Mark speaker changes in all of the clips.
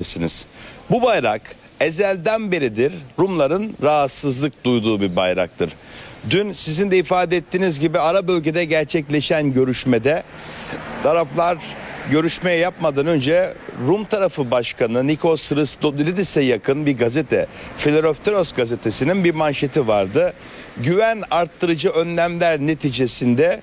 Speaker 1: göreceksiniz. Bu bayrak ezelden beridir Rumların rahatsızlık duyduğu bir bayraktır. Dün sizin de ifade ettiğiniz gibi ara bölgede gerçekleşen görüşmede taraflar görüşmeye yapmadan önce Rum tarafı başkanı Nikos Christodoulidis'e yakın bir gazete, Philadelphos gazetesinin bir manşeti vardı. Güven arttırıcı önlemler neticesinde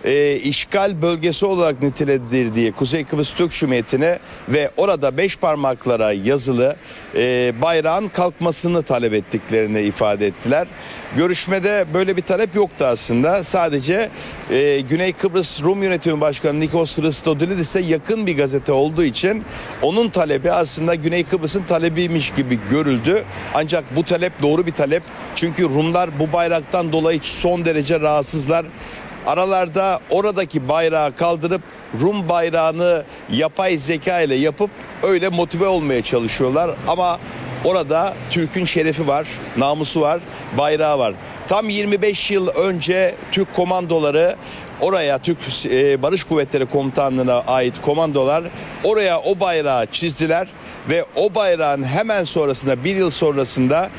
Speaker 1: işgal bölgesi olarak nitelendirdiği Kuzey Kıbrıs Türk Cumhuriyeti'ne ve orada 5 parmaklara yazılı bayrağın kalkmasını talep ettiklerini ifade ettiler. Görüşmede böyle bir talep yoktu aslında. Sadece Güney Kıbrıs Rum Yönetimi Başkanı Nikos Christodoulidis'e yakın bir gazete olduğu için onun talebi aslında Güney Kıbrıs'ın talebiymiş gibi görüldü. Ancak bu talep doğru bir talep. Çünkü Rumlar bu bayraktan dolayı son derece rahatsızlar. Aralarda oradaki bayrağı kaldırıp Rum bayrağını yapay zeka ile yapıp öyle motive olmaya çalışıyorlar. Ama orada Türk'ün şerefi var, namusu var, bayrağı var. Tam 25 yıl önce Türk komandoları oraya, Türk Barış Kuvvetleri Komutanlığı'na ait komandolar oraya o bayrağı çizdiler. Ve o bayrağın hemen sonrasında, bir yıl sonrasında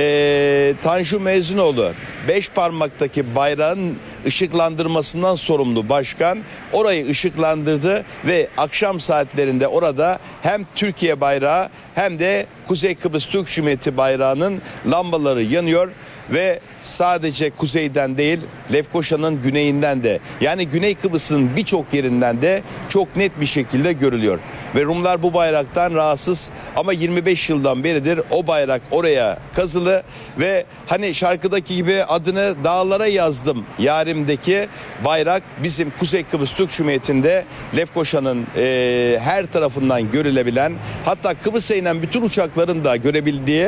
Speaker 1: Tanju Mezunoğlu 5 parmaktaki bayrağın ışıklandırmasından sorumlu başkan orayı ışıklandırdı ve akşam saatlerinde orada hem Türkiye bayrağı hem de Kuzey Kıbrıs Türk Cumhuriyeti bayrağının lambaları yanıyor ve sadece kuzeyden değil Lefkoşa'nın güneyinden de, yani Güney Kıbrıs'ın birçok yerinden de çok net bir şekilde görülüyor. Ve Rumlar bu bayraktan rahatsız ama 25 yıldan beridir o bayrak oraya kazılı ve hani şarkıdaki gibi adını dağlara yazdım yarimdeki bayrak bizim Kuzey Kıbrıs Türk Cumhuriyeti'nde Lefkoşa'nın her tarafından görülebilen, hatta Kıbrıs'a inen bütün uçakların da görebildiği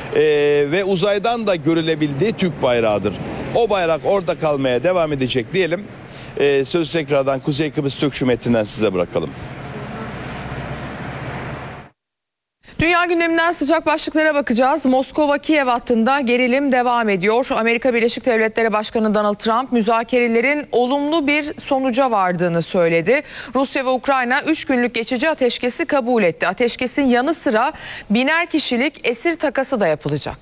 Speaker 1: ve uzaydan da görülebildiği Türk bayrağıdır. O bayrak orada kalmaya devam edecek diyelim. Sözü tekrardan Kuzey Kıbrıs Türk Cumhuriyeti'nden size bırakalım.
Speaker 2: Dünya gündeminden sıcak başlıklara bakacağız. Moskova-Kiev hattında gerilim devam ediyor. Amerika Birleşik Devletleri Başkanı Donald Trump müzakerelerin olumlu bir sonuca vardığını söyledi. Rusya ve Ukrayna 3 günlük geçici ateşkesi kabul etti. Ateşkesin yanı sıra 1000'er kişilik esir takası da yapılacak.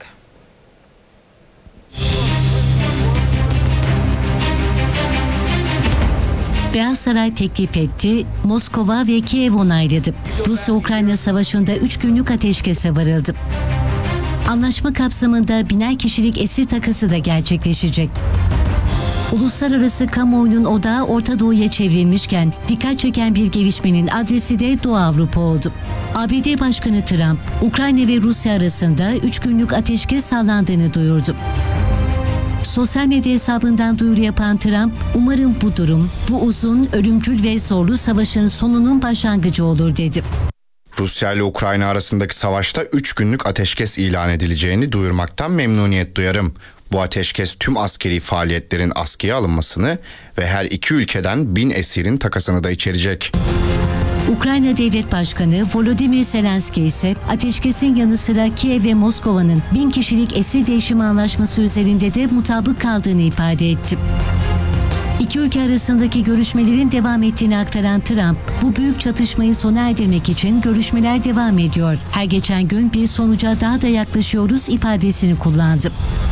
Speaker 3: Beyaz Saray teklif etti, Moskova ve Kiev onayladı. Rusya-Ukrayna savaşında 3 günlük ateşkese varıldı. Anlaşma kapsamında 1000'er kişilik esir takası da gerçekleşecek. Uluslararası kamuoyunun odağı Orta Doğu'ya çevrilmişken dikkat çeken bir gelişmenin adresi de Doğu Avrupa oldu. ABD Başkanı Trump, Ukrayna ve Rusya arasında 3 günlük ateşkes sağlandığını duyurdu. Sosyal medya hesabından duyuru yapan Trump, "Umarım bu durum, bu uzun, ölümcül ve zorlu savaşın sonunun başlangıcı olur." dedi.
Speaker 4: Rusya ile Ukrayna arasındaki savaşta 3 günlük ateşkes ilan edileceğini duyurmaktan memnuniyet duyarım. Bu ateşkes tüm askeri faaliyetlerin askıya alınmasını ve her iki ülkeden 1000 esirin takasını da içerecek.
Speaker 3: Ukrayna Devlet Başkanı Volodymyr Zelenski ise ateşkesin yanı sıra Kiev ve Moskova'nın 1000 kişilik esir değişimi anlaşması üzerinde de mutabık kaldığını ifade etti. İki ülke arasındaki görüşmelerin devam ettiğini aktaran Trump, bu büyük çatışmayı sona erdirmek için görüşmeler devam ediyor. Her geçen gün bir sonuca daha da yaklaşıyoruz ifadesini kullandı.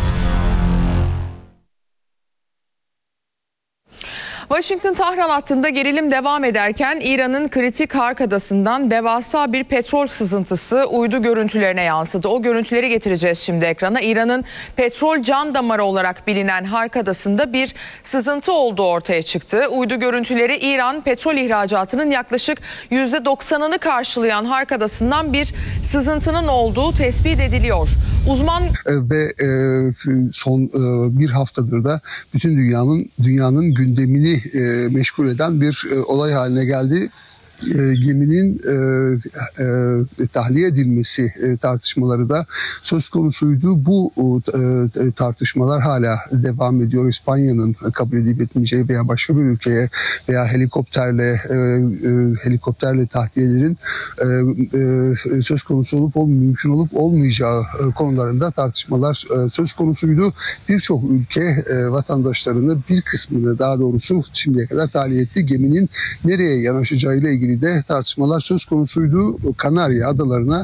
Speaker 2: Washington-Tahran hattında gerilim devam ederken İran'ın kritik Hark Adası'ndan devasa bir petrol sızıntısı uydu görüntülerine yansıdı. O görüntüleri getireceğiz şimdi ekrana. İran'ın petrol can damarı olarak bilinen Hark Adası'nda bir sızıntı olduğu ortaya çıktı. Uydu görüntüleri İran petrol ihracatının yaklaşık %90'ını karşılayan Hark Adası'ndan bir sızıntının olduğu tespit ediliyor. Uzman
Speaker 5: ve son bir haftadır da bütün dünyanın gündemini meşgul eden bir olay haline geldi. Geminin tahliye edilmesi tartışmaları da söz konusuydu. Bu tartışmalar hala devam ediyor. İspanya'nın kabul edip etmeyeceği veya başka bir ülkeye veya helikopterle tahliyelerin söz konusu olup mümkün olup olmayacağı konularında tartışmalar söz konusuydu. Birçok ülke vatandaşlarını, bir kısmını daha doğrusu şimdiye kadar tahliye etti. Geminin nereye yanaşacağıyla ilgili de tartışmalar söz konusuydu. Kanarya Adaları'na